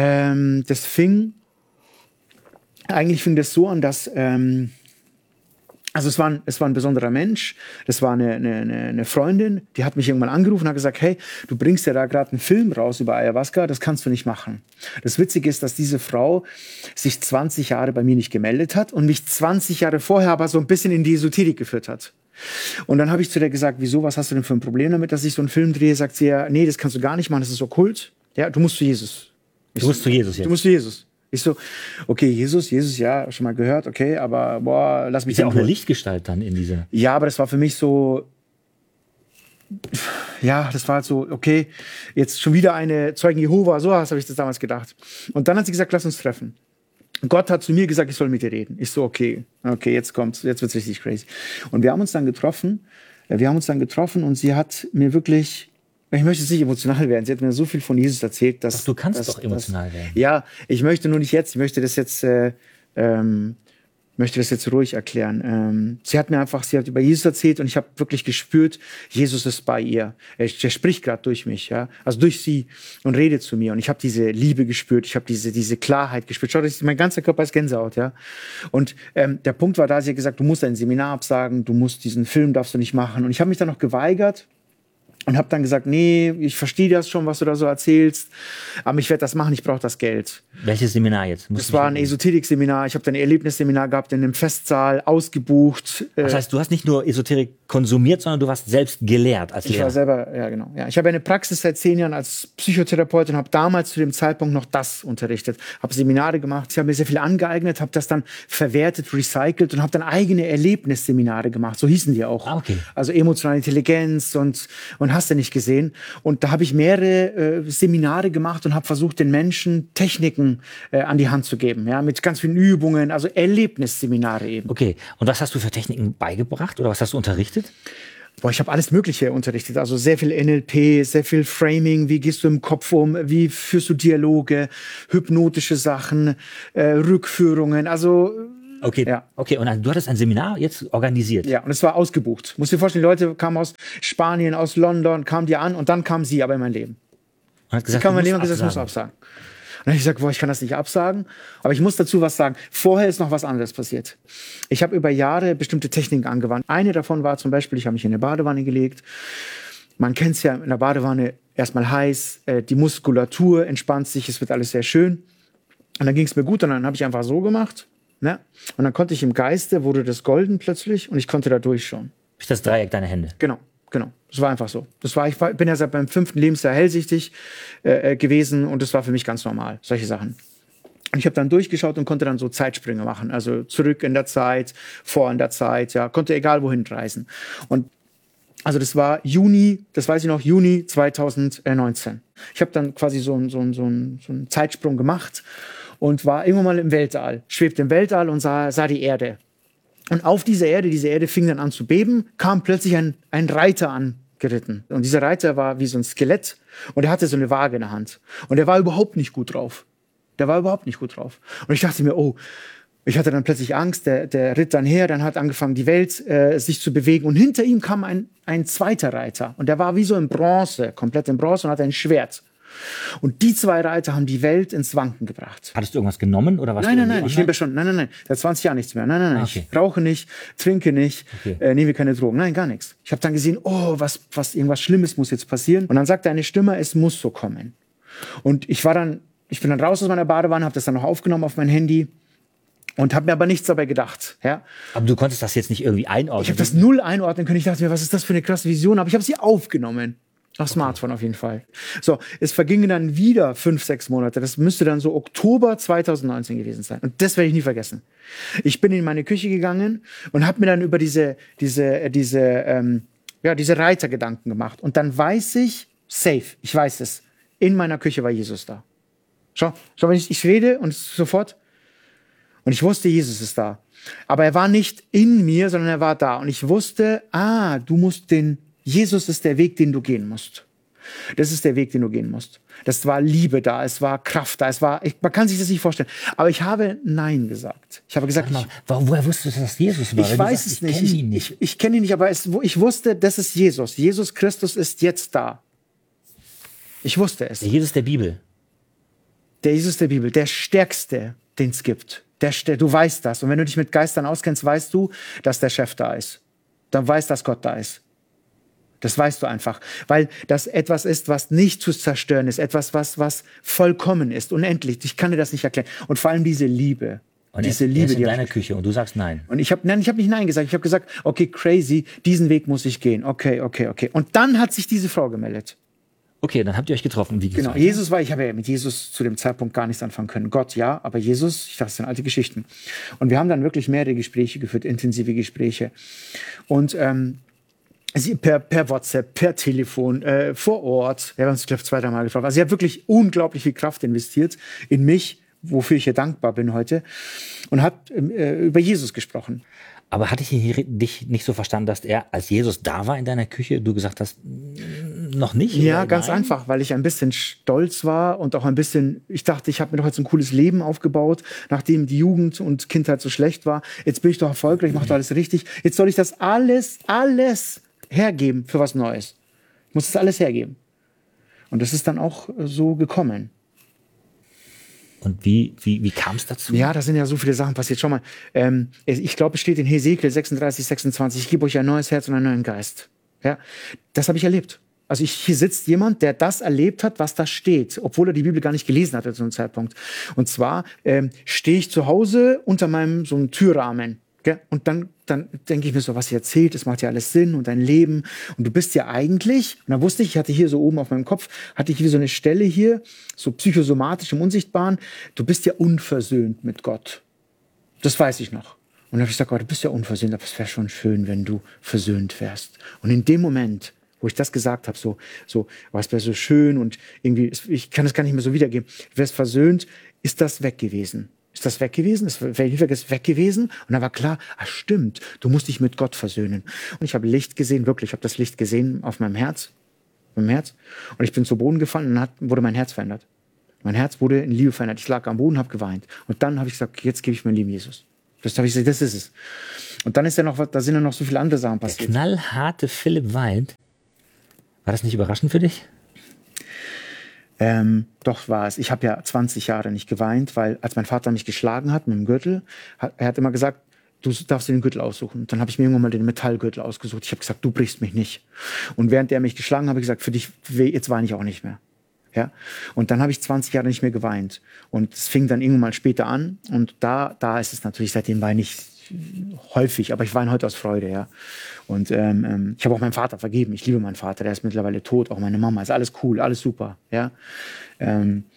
Eigentlich fing das so an, dass, also es war ein besonderer Mensch, das war eine Freundin, die hat mich irgendwann angerufen und hat gesagt, hey, du bringst ja da gerade einen Film raus über Ayahuasca, das kannst du nicht machen. Das Witzige ist, dass diese Frau sich 20 Jahre bei mir nicht gemeldet hat und mich 20 Jahre vorher aber so ein bisschen in die Esoterik geführt hat. Und dann habe ich zu der gesagt, wieso, was hast du denn für ein Problem damit, dass ich so einen Film drehe? Sagt sie ja, nee, das kannst du gar nicht machen, das ist okkult. Ja, du musst zu Jesus. Du musst zu Jesus jetzt. Du musst zu Jesus. Ich so, okay, Jesus, ja, schon mal gehört, okay, aber boah, lass mich ist ja auch eine Lichtgestalt dann in dieser. Ja, aber das war für mich so, ja, das war halt so, okay, jetzt schon wieder eine Zeugen Jehova, so habe ich das damals gedacht. Und dann hat sie gesagt, lass uns treffen. Gott hat zu mir gesagt, ich soll mit dir reden. Ich so, okay, jetzt wird's richtig crazy. Und wir haben uns dann getroffen und sie hat mir wirklich, ich möchte jetzt nicht emotional werden. Sie hat mir so viel von Jesus erzählt, dass... Doch, du kannst doch emotional werden. Ja, ich möchte nur nicht jetzt. Ich möchte das jetzt ruhig erklären. Sie hat über Jesus erzählt und ich habe wirklich gespürt, Jesus ist bei ihr. Er spricht gerade durch mich, ja, also durch sie und redet zu mir. Und ich habe diese Liebe gespürt, ich habe diese Klarheit gespürt. Schau, mein ganzer Körper ist Gänsehaut, ja. Und der Punkt war da, sie hat gesagt, du musst dein Seminar absagen, diesen Film darfst du nicht machen. Und ich habe mich dann noch geweigert. Und habe dann gesagt, nee, ich verstehe das schon, was du da so erzählst, aber ich werde das machen, ich brauche das Geld. Welches Seminar jetzt? Das war ein Esoterik-Seminar. Ich habe dann ein Erlebnisseminar gehabt in einem Festsaal, ausgebucht. Das heißt, du hast nicht nur Esoterik konsumiert, sondern du warst selbst gelehrt als Lehrer. Ich war selber, ja genau. Ja, ich habe eine Praxis seit 10 Jahren als Psychotherapeut und habe damals zu dem Zeitpunkt noch das unterrichtet. Habe Seminare gemacht, ich habe mir sehr viel angeeignet, habe das dann verwertet, recycelt und habe dann eigene Erlebnisseminare gemacht. So hießen die auch. Ah, okay. Also emotionale Intelligenz und hast du nicht gesehen. Und da habe ich mehrere Seminare gemacht und habe versucht, den Menschen Techniken an die Hand zu geben, ja, mit ganz vielen Übungen, also Erlebnisseminare eben. Okay, und was hast du für Techniken beigebracht oder was hast du unterrichtet? Boah, ich habe alles Mögliche unterrichtet, also sehr viel NLP, sehr viel Framing, wie gehst du im Kopf um, wie führst du Dialoge, hypnotische Sachen, Rückführungen, also... Okay, ja. Okay, und du hattest ein Seminar jetzt organisiert? Ja, und es war ausgebucht. Musst dir vorstellen, die Leute kamen aus Spanien, aus London, kamen die an und dann kam sie aber in mein Leben. Und hat gesagt, das muss absagen. Und dann habe ich gesagt, boah, ich kann das nicht absagen, aber ich muss dazu was sagen. Vorher ist noch was anderes passiert. Ich habe über Jahre bestimmte Techniken angewandt. Eine davon war zum Beispiel, ich habe mich in eine Badewanne gelegt. Man kennt es ja, in der Badewanne erstmal heiß, die Muskulatur entspannt sich, es wird alles sehr schön. Und dann ging es mir gut und dann habe ich einfach so gemacht. Ne? Und dann konnte ich im Geiste, wurde das golden plötzlich und ich konnte da durchschauen. Durch das Dreieck deiner Hände? Genau. Das war einfach so. Ich bin ja seit meinem 5. Lebensjahr hellsichtig gewesen und das war für mich ganz normal, solche Sachen. Und ich habe dann durchgeschaut und konnte dann so Zeitsprünge machen. Also zurück in der Zeit, vor in der Zeit, ja, konnte egal wohin reisen. Und also das war Juni, das weiß ich noch, Juni 2019. Ich habe dann quasi so einen Zeitsprung gemacht und war irgendwann mal im Weltall, schwebte im Weltall und sah die Erde. Und auf diese Erde fing dann an zu beben, kam plötzlich ein Reiter angeritten. Und dieser Reiter war wie so ein Skelett und er hatte so eine Waage in der Hand. Und er war überhaupt nicht gut drauf. Und ich dachte mir, oh, ich hatte dann plötzlich Angst, der ritt dann her, dann hat angefangen, die Welt sich zu bewegen. Und hinter ihm kam ein zweiter Reiter. Und der war wie so in Bronze, komplett in Bronze und hatte ein Schwert. Und die zwei Reiter haben die Welt ins Wanken gebracht. Hattest du irgendwas genommen oder was? Nein, ich nehme schon, seit 20 Jahren nichts mehr. Nein, okay. Ich rauche nicht, trinke nicht, nehme keine Drogen. Nein, gar nichts. Ich habe dann gesehen, oh, irgendwas Schlimmes muss jetzt passieren. Und dann sagte eine Stimme, es muss so kommen. Und ich bin dann raus aus meiner Badewanne, habe das dann noch aufgenommen auf mein Handy und habe mir aber nichts dabei gedacht. Ja. Aber du konntest das jetzt nicht irgendwie einordnen? Ich habe das null einordnen können. Ich dachte mir, was ist das für eine krasse Vision? Aber ich habe sie aufgenommen. Auf Smartphone auf jeden Fall. So, es vergingen dann wieder 5-6 Monate. Das müsste dann so Oktober 2019 gewesen sein. Und das werde ich nie vergessen. Ich bin in meine Küche gegangen und habe mir dann über diese Reiter Gedanken gemacht. Und dann weiß ich, safe, ich weiß es, in meiner Küche war Jesus da. Schau, wenn ich rede und sofort. Und ich wusste, Jesus ist da. Aber er war nicht in mir, sondern er war da. Und ich wusste, Jesus ist der Weg, den du gehen musst. Das ist der Weg, den du gehen musst. Das war Liebe da, es war Kraft da, man kann sich das nicht vorstellen. Aber ich habe Nein gesagt. Ich habe gesagt, woher wusstest du, dass das Jesus war? Ich weiß es nicht. Ich kenne ihn nicht, aber ich wusste, das ist Jesus. Jesus Christus ist jetzt da. Ich wusste es. Der Jesus der Bibel. Der Jesus der Bibel, der Stärkste, den es gibt. Du weißt das. Und wenn du dich mit Geistern auskennst, weißt du, dass der Chef da ist. Dann weißt, dass Gott da ist. Das weißt du einfach. Weil das etwas ist, was nicht zu zerstören ist. Etwas, was vollkommen ist, unendlich. Ich kann dir das nicht erklären. Und vor allem diese Liebe. Und diese Liebe, in deiner Küche und du sagst Nein. Und ich habe nicht Nein gesagt. Ich habe gesagt, okay, crazy, diesen Weg muss ich gehen. Okay. Und dann hat sich diese Frau gemeldet. Okay, dann habt ihr euch getroffen. Wie genau, ich habe ja mit Jesus zu dem Zeitpunkt gar nichts anfangen können. Gott, ja, aber Jesus, ich dachte, das sind alte Geschichten. Und wir haben dann wirklich mehrere Gespräche geführt, intensive Gespräche. Und per WhatsApp, per Telefon, vor Ort. Wir haben uns, glaube ich, 2-3 Mal getroffen. Also sie hat wirklich unglaublich viel Kraft investiert in mich, wofür ich ihr dankbar bin heute. Und hat über Jesus gesprochen. Aber hatte ich dich nicht so verstanden, dass er, als Jesus da war in deiner Küche, du gesagt hast, noch nicht? Ja, ganz einfach, weil ich ein bisschen stolz war und auch ein bisschen, ich dachte, ich habe mir doch jetzt ein cooles Leben aufgebaut, nachdem die Jugend und Kindheit so schlecht war. Jetzt bin ich doch erfolgreich, ich mache doch alles richtig. Jetzt soll ich das alles hergeben für was Neues. Ich muss das alles hergeben. Und das ist dann auch so gekommen. Und wie kam es dazu? Ja, da sind ja so viele Sachen passiert. Schau mal, ich glaube, es steht in Hesekiel 36:26, ich gebe euch ein neues Herz und einen neuen Geist. Ja, das habe ich erlebt. Also hier sitzt jemand, der das erlebt hat, was da steht, obwohl er die Bibel gar nicht gelesen hatte zu einem Zeitpunkt. Und zwar stehe ich zu Hause unter meinem so einem Türrahmen. Gell? Und dann denke ich mir so, was sie erzählt, das macht ja alles Sinn und dein Leben. Und du bist ja eigentlich, und dann wusste ich hatte hier so oben auf meinem Kopf, hatte ich wie so eine Stelle hier, so psychosomatisch im Unsichtbaren, du bist ja unversöhnt mit Gott. Das weiß ich noch. Und dann habe ich gesagt, oh, du bist ja unversöhnt, aber es wäre schon schön, wenn du versöhnt wärst. Und in dem Moment, wo ich das gesagt habe, so, oh, es wäre so schön und irgendwie, ich kann das gar nicht mehr so wiedergeben, du wärst versöhnt, ist das weg gewesen. Ist das weg gewesen? Ist weg gewesen? Und dann war klar, stimmt, du musst dich mit Gott versöhnen. Und ich habe Licht gesehen, wirklich, ich habe das Licht gesehen auf meinem Herz. Und ich bin zu Boden gefallen und dann wurde mein Herz verändert. Mein Herz wurde in Liebe verändert. Ich lag am Boden, habe geweint. Und dann habe ich gesagt, jetzt gebe ich mein Leben Jesus. Das habe ich gesagt, das ist es. Und dann da sind ja noch so viele andere Sachen passiert. Der knallharte Philipp weint. War das nicht überraschend für dich? Doch war es. Ich habe ja 20 Jahre nicht geweint, weil als mein Vater mich geschlagen hat mit dem Gürtel, er hat immer gesagt, du darfst dir den Gürtel aussuchen. Dann habe ich mir irgendwann mal den Metallgürtel ausgesucht. Ich habe gesagt, du brichst mich nicht. Und während er mich geschlagen hat, habe ich gesagt, für dich, jetzt weine ich auch nicht mehr. Ja? Und dann habe ich 20 Jahre nicht mehr geweint. Und es fing dann irgendwann mal später an. Und da ist es natürlich, seitdem weine ich häufig, aber ich weine heute aus Freude, ja. Und ich habe auch meinem Vater vergeben. Ich liebe meinen Vater, der ist mittlerweile tot, auch meine Mama. Ist alles cool, alles super, ja.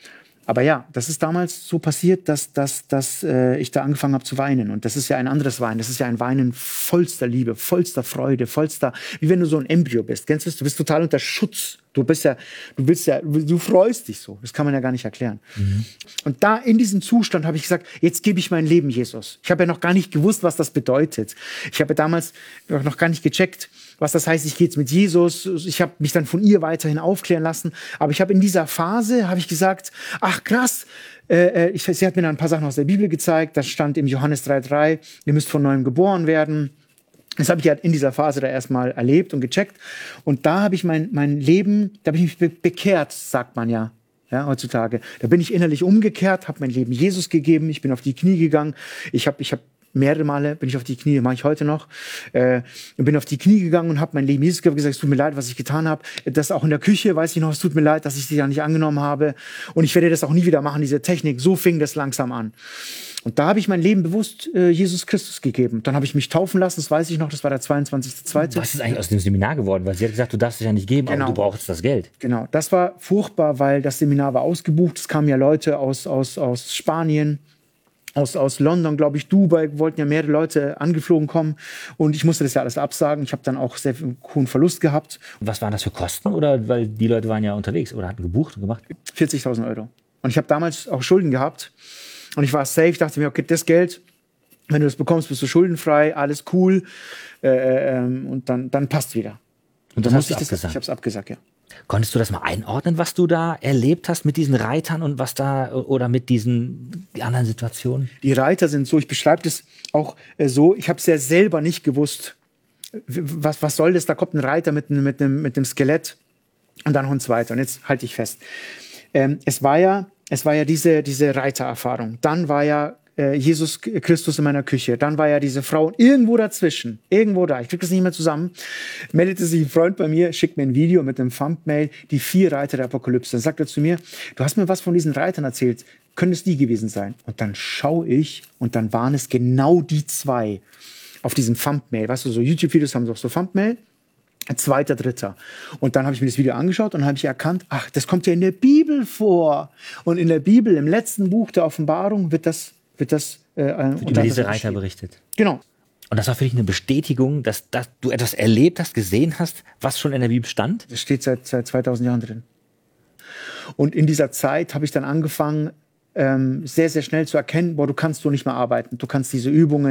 Aber ja, das ist damals so passiert, dass ich da angefangen habe zu weinen. Und das ist ja ein anderes Weinen. Das ist ja ein Weinen vollster Liebe, vollster Freude, wie wenn du so ein Embryo bist. Kennst du es? Du bist total unter Schutz. Du freust dich so. Das kann man ja gar nicht erklären. Und da in diesem Zustand habe ich gesagt, jetzt gebe ich mein Leben Jesus. Ich habe ja noch gar nicht gewusst, was das bedeutet. Ich habe ja damals noch gar nicht gecheckt, was das heißt, ich gehe jetzt mit Jesus. Ich habe mich dann von ihr weiterhin aufklären lassen. Aber ich habe in dieser Phase, habe ich gesagt, ach krass, sie hat mir dann ein paar Sachen aus der Bibel gezeigt. Da stand im Johannes 3,3, ihr müsst von neuem geboren werden. Das habe ich halt in dieser Phase da erstmal erlebt und gecheckt. Und da habe ich mein Leben, da habe ich mich bekehrt, sagt man ja heutzutage. Da bin ich innerlich umgekehrt, habe mein Leben Jesus gegeben, ich bin auf die Knie gegangen. Ich habe mehrere Male bin ich auf die Knie, mache ich heute noch, bin auf die Knie gegangen und habe mein Leben Jesus gegeben, gesagt, es tut mir leid, was ich getan habe. Das auch in der Küche, weiß ich noch, es tut mir leid, dass ich sie da nicht angenommen habe. Und ich werde das auch nie wieder machen, diese Technik. So fing das langsam an. Und da habe ich mein Leben bewusst Jesus Christus gegeben. Dann habe ich mich taufen lassen, das weiß ich noch, das war der 22.2. Was ist eigentlich aus dem Seminar geworden? Weil sie hat gesagt, du darfst es ja nicht geben, aber du brauchst das Geld. Genau, das war furchtbar, weil das Seminar war ausgebucht. Es kamen ja Leute aus Spanien, aus London, glaube ich, Dubai, wollten ja mehrere Leute angeflogen kommen. Und ich musste das ja alles absagen. Ich habe dann auch sehr hohen Verlust gehabt. Was waren das für Kosten? Oder weil die Leute waren ja unterwegs oder hatten gebucht und gemacht? 40.000 Euro. Und ich habe damals auch Schulden gehabt. Und ich war safe, dachte mir, okay, das Geld, wenn du das bekommst, bist du schuldenfrei, alles cool. Und dann passt wieder. Und das hast du abgesagt? Ich habe es abgesagt, ja. Konntest du das mal einordnen, was du da erlebt hast mit diesen Reitern und was da oder mit diesen anderen Situationen? Die Reiter sind so, ich beschreibe das auch so, ich habe es ja selber nicht gewusst. Was soll das? Da kommt ein Reiter mit einem Skelett und dann Hund weiter. Und jetzt halte ich fest. Es war ja diese Reitererfahrung. Dann war ja Jesus Christus in meiner Küche. Dann war ja diese Frau. Und irgendwo dazwischen, irgendwo da, ich krieg das nicht mehr zusammen, meldete sich ein Freund bei mir, schickt mir ein Video mit einem Thumbnail, die 4 Reiter der Apokalypse. Dann sagt er zu mir, du hast mir was von diesen Reitern erzählt. Können es die gewesen sein? Und dann schaue ich und dann waren es genau die 2 auf diesem Thumbnail. Weißt du, so YouTube-Videos haben doch so Thumbnail. 2., 3. Und dann habe ich mir das Video angeschaut und habe ich erkannt, ach, das kommt ja in der Bibel vor. Und in der Bibel, im letzten Buch der Offenbarung, wird das über diese Reiter berichtet. Genau. Und das war für dich eine Bestätigung, dass du etwas erlebt hast, gesehen hast, was schon in der Bibel stand? Das steht seit 2000 Jahren drin. Und in dieser Zeit habe ich dann angefangen, sehr, sehr schnell zu erkennen, du kannst so nicht mehr arbeiten. Du kannst diese Übungen,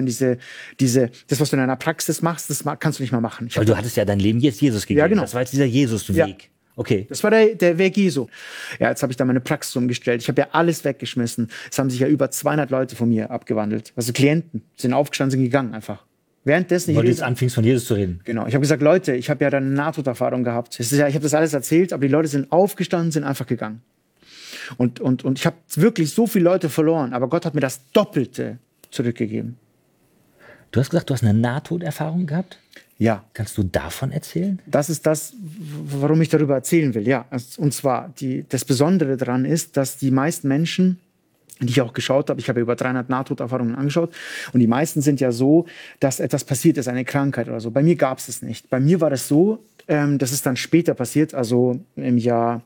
das, was du in deiner Praxis machst, das kannst du nicht mehr machen. Weil du hattest ja dein Leben jetzt Jesus gegeben. Ja, genau. Das war jetzt dieser Jesus-Weg. Ja. Okay. Das war der Weg Jesu. Ja, jetzt habe ich da meine Praxis umgestellt. Ich habe ja alles weggeschmissen. Es haben sich ja über 200 Leute von mir abgewandelt. Also Klienten sind aufgestanden, sind gegangen einfach. Währenddessen weil du jetzt anfingst, von Jesus zu reden. Genau. Ich habe gesagt, Leute, ich habe ja dann eine Nahtoderfahrung gehabt. Ich habe das alles erzählt, aber die Leute sind aufgestanden, sind einfach gegangen. Und ich habe wirklich so viele Leute verloren, aber Gott hat mir das Doppelte zurückgegeben. Du hast gesagt, du hast eine Nahtoderfahrung gehabt? Ja. Kannst du davon erzählen? Das ist das, warum ich darüber erzählen will, ja. Und zwar, das Besondere daran ist, dass die meisten Menschen, die ich auch geschaut habe, ich habe über 300 Nahtoderfahrungen angeschaut, und die meisten sind ja so, dass etwas passiert ist, eine Krankheit oder so. Bei mir gab es das nicht. Bei mir war das so, das ist dann später passiert, also im Jahr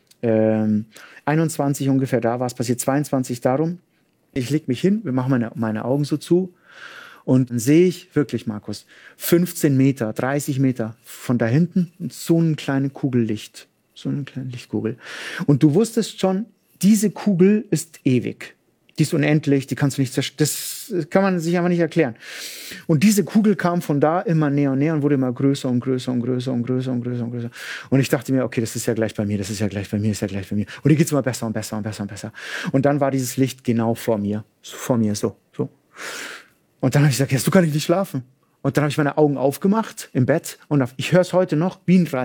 21 ungefähr, da war es passiert, 22 darum. Ich lege mich hin, wir machen meine Augen so zu. Und dann sehe ich wirklich, Markus, 15 Meter, 30 Meter von da hinten so eine kleine Kugel Licht. So eine kleine Lichtkugel. Und du wusstest schon, diese Kugel ist ewig. Die ist unendlich, die kannst du nicht zerstören. Das kann man sich einfach nicht erklären. Und diese Kugel kam von da immer näher und näher und wurde immer größer und größer und größer und größer und größer und größer. Und ich dachte mir, okay, das ist ja gleich bei mir, das ist ja gleich bei mir, das ist ja gleich bei mir. Und die geht's immer besser und besser und besser und besser. Und dann war dieses Licht genau vor mir. So. Und dann habe ich gesagt, so kann ich nicht schlafen. Und dann habe ich meine Augen aufgemacht im Bett und ich höre es heute noch wie ein